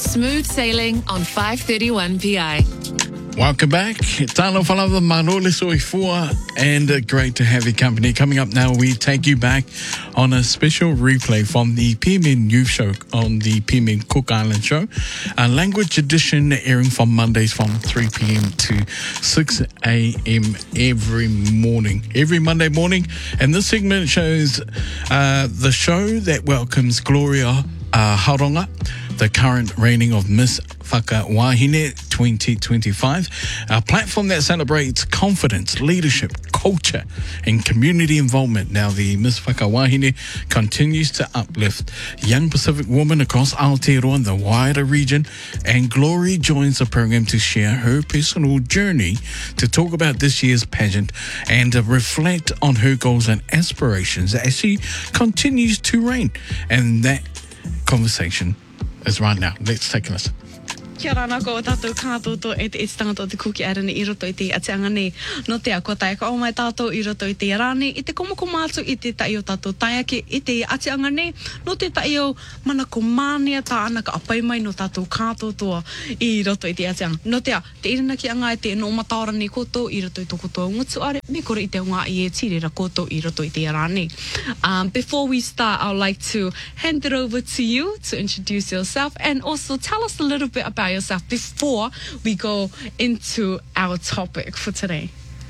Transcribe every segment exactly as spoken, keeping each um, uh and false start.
Smooth sailing on five thirty-one P I. Welcome back. Tano whalava marole soifua, and uh, great to have your company. Coming up now, we take you back on a special replay from the Piemin News Show on the Piemin Cook Island Show. A language edition airing from Mondays from three p.m. to six a.m. every morning. Every Monday morning. And this segment shows uh, the show that welcomes Gloria uh, Haronga, the current reigning of Miss Whakawahine twenty twenty-five, a platform that celebrates confidence, leadership, culture, and community involvement. Now, the Miss Whakawahine continues to uplift young Pacific women across Aotearoa and the wider region, and Glory joins the program to share her personal journey to talk about this year's pageant and to reflect on her goals and aspirations as she continues to reign. And that conversation is right now. Let's take a listen. Kia rana ko o tātou kātou to e te tangata o te kuki arani I roto I te atianga nei no te a kotai ka o mai tātou I roto I te rani I te komoko mātu I te tai o tātou taiake I te atianga nei no te tai o mana ko mānea tā ana ka apai mai no tātou kātou toa I roto I te atianga no te a te irina ki anga I te no mataora ni koto I roto I toko toa ngutu are me kore I te ngā I e tirera koto I roto I te rani. Um, before we start, I'd like to hand it over to you to introduce yourself and also tell us a little bit about yourself before we go into our topic for today.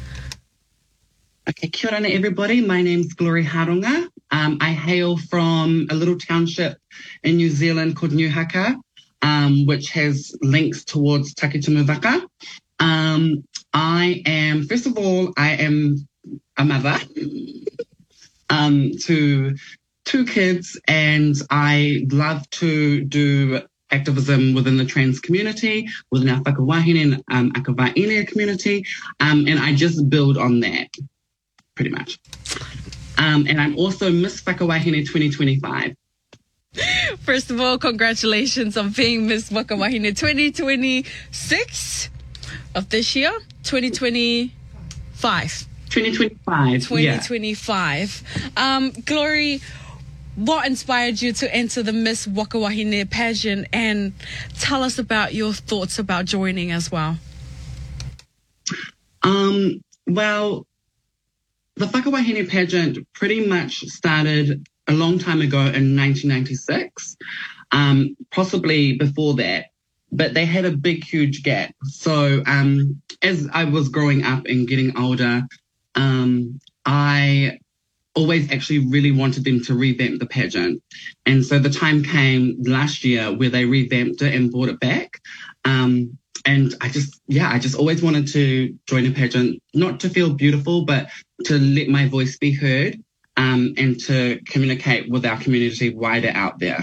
Okay, kia ora everybody. My name's Glory Haronga. Um, I hail from a little township in New Zealand called New Haka, um, which has links towards Takitumu Waka. Um, I am, first of all, I am a mother um, to two kids, and I love to do activism within the trans community, within our Whakawahine and um, Akawā'ina community, um, and I just build on that, pretty much. Um, and I'm also Miss Whakawahine twenty twenty-five. First of all, congratulations on being Miss Whakawahine twenty twenty-six of this year, twenty twenty-five. twenty twenty-five, twenty twenty-five. Yeah. Um, Glory, what inspired you to enter the Miss Whakawahine pageant, and tell us about your thoughts about joining as well? Um, well, the Whakawahine pageant pretty much started a long time ago in nineteen ninety-six, um, possibly before that, but they had a big, huge gap. So um, as I was growing up and getting older, um, I always actually really wanted them to revamp the pageant. And so the time came last year where they revamped it and brought it back. Um, and I just, yeah, I just always wanted to join a pageant, not to feel beautiful, but to let my voice be heard, um, and to communicate with our community wider out there.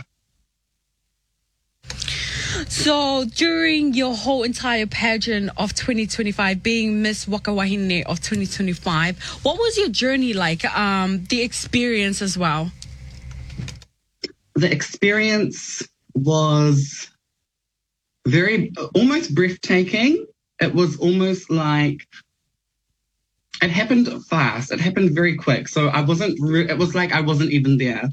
So during your whole entire pageant of twenty twenty-five, being Miss Whakawahine of twenty twenty-five, what was your journey like, um, the experience as well? The experience was very, almost breathtaking. It was almost like, it happened fast. It happened very quick. So I wasn't, re- it was like I wasn't even there.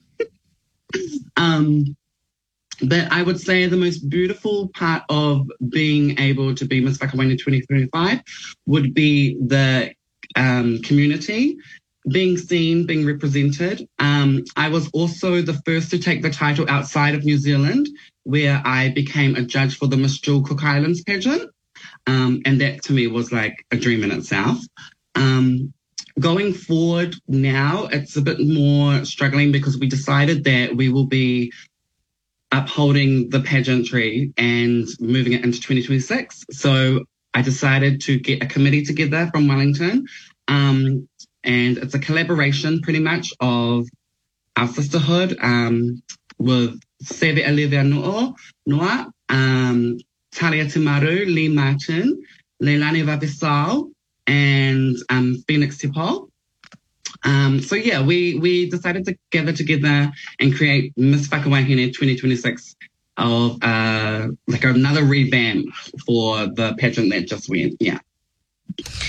um. But I would say the most beautiful part of being able to be Miss Whakawahine twenty twenty-five would be the um, community, being seen, being represented. Um, I was also the first to take the title outside of New Zealand, where I became a judge for the Miss Jewel Cook Islands pageant. Um, and that to me was like a dream in itself. Um, going forward now, it's a bit more struggling because we decided that we will be upholding the pageantry and moving it into twenty twenty-six. So I decided to get a committee together from Wellington, um, and it's a collaboration pretty much of our sisterhood um, with Seve Olivia Noa, Noa um, Talia Timaru, Lee Martin, Leilani Vavasau, and um, Phoenix Tipol. Um, so yeah, we, we decided to gather together and create Miss Whakawahine twenty twenty-six of uh, like another revamp for the pageant that just went. Yeah.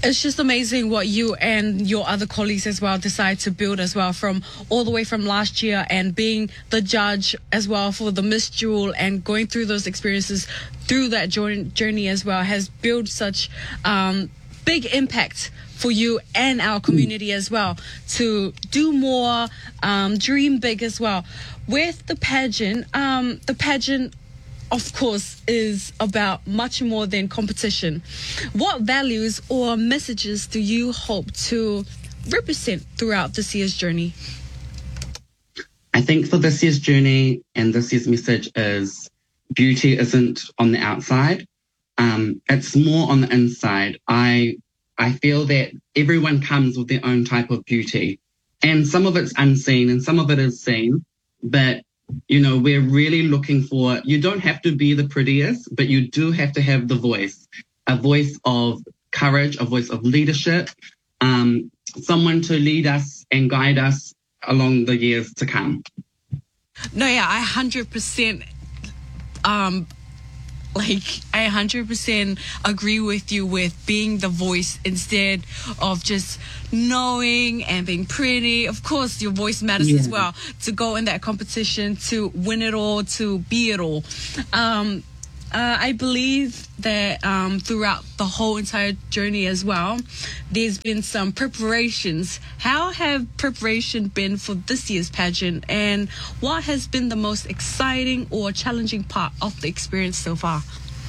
It's just amazing what you and your other colleagues as well decide to build as well, from all the way from last year and being the judge as well for the Miss Jewel and going through those experiences through that journey as well has built such um, big impact for you and our community as well to do more, um, dream big as well. With the pageant, um, the pageant of course, is about much more than competition. What values or messages do you hope to represent throughout this year's journey? I think for this year's journey and this year's message is beauty isn't on the outside. Um, it's more on the inside. I I feel that everyone comes with their own type of beauty, and some of it's unseen and some of it is seen, but you know, we're really looking for, you don't have to be the prettiest, but you do have to have the voice, a voice of courage, a voice of leadership, um, someone to lead us and guide us along the years to come. No, yeah, I one hundred percent, um, like, I one hundred percent agree with you with being the voice instead of just knowing and being pretty. Of course, your voice matters yeah. as well, to go in that competition, to win it all, to be it all. Um, uh, I believe that um, throughout the whole entire journey as well, there's been some preparations. How have preparation been for this year's pageant, and what has been the most exciting or challenging part of the experience so far?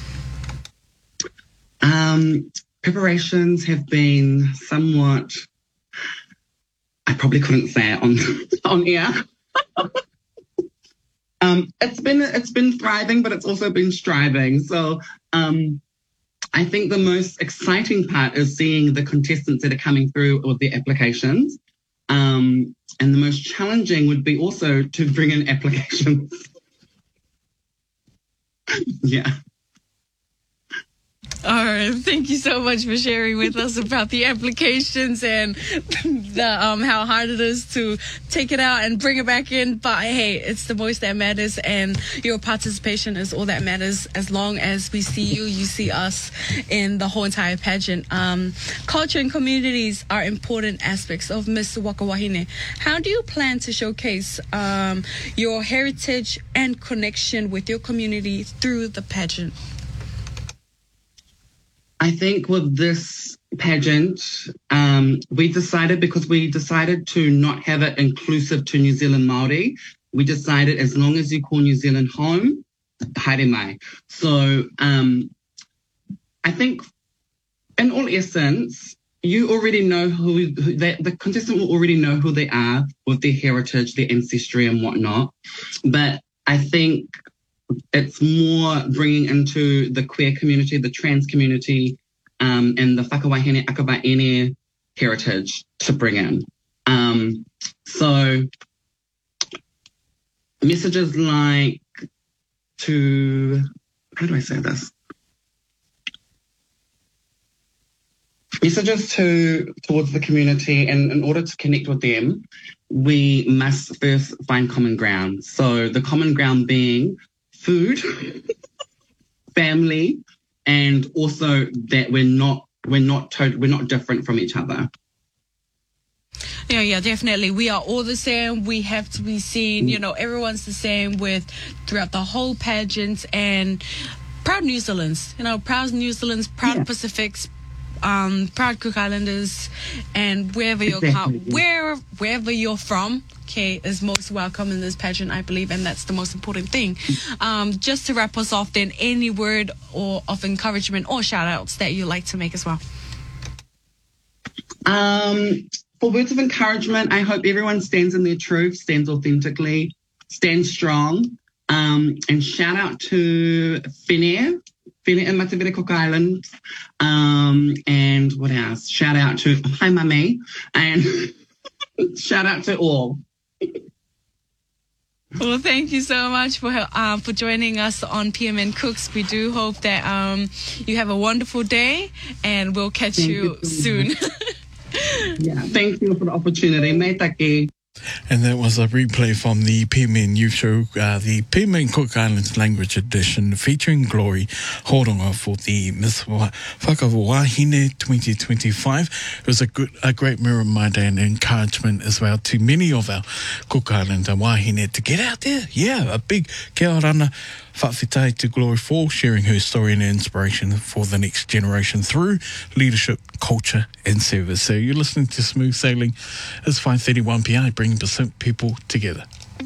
Um, preparations have been somewhat, I probably couldn't say it on on air. um, it's been it's been thriving, but it's also been striving. So um, I think the most exciting part is seeing the contestants that are coming through with their applications. Um, and the most challenging would be also to bring in applications. yeah. All right, thank you so much for sharing with us about the applications and the um, how hard it is to take it out and bring it back in. But hey, it's the voice that matters, and your participation is all that matters. As long as we see you, you see us in the whole entire pageant. Um, culture and communities are important aspects of Miss Waka Wahine. How do you plan to showcase um, your heritage and connection with your community through the pageant? I think with this pageant, um, we decided, because we decided to not have it inclusive to New Zealand Māori, we decided as long as you call New Zealand home, haere mai. So um, I think in all essence, you already know who, who they, the contestant will already know who they are with their heritage, their ancestry and whatnot. But I think it's more bringing into the queer community, the trans community, um, and the Whakawahine Akabaene heritage to bring in. Um, so messages like to, how do I say this? Messages to towards the community, and in order to connect with them, we must first find common ground. So the common ground being food, family, and also that we're not we're not tot- we're not different from each other. Yeah, yeah, definitely. We are all the same. We have to be seen. You know, everyone's the same with throughout the whole pageant. And proud New Zealanders, you know, proud New Zealanders, proud yeah. Pacifics, um, proud Cook Islanders, and wherever you're exactly. where wherever you're from. Okay, is most welcome in this pageant, I believe, and that's the most important thing. Um, just to wrap us off, then, any word or of encouragement or shout outs that you like to make as well? Um, for words of encouragement, I hope everyone stands in their truth, stands authentically, stands strong, um, and shout out to Whenea, Whenea in Matavira Cook Islands, um, and what else? Shout out to Hi Mame, and shout out to all. Well, thank you so much for uh, for joining us on P M N Cooks. We do hope that um, you have a wonderful day, and we'll catch thank you, you soon. yeah, thank you for the opportunity. Mei take. And that was a replay from the P M N Youth Show, uh, the P M N Cook Islands Language Edition, featuring Glory Horonga for the Miss Whakawahine twenty twenty-five. It was a good, a great reminder and encouragement as well to many of our Cook Islander wahine to get out there. Yeah, a big kia orana whawhitai to Glory for sharing her story and inspiration for the next generation through leadership, culture and service. So you're listening to Smooth Sailing. It's five thirty-one P I, bringing Pacific people together.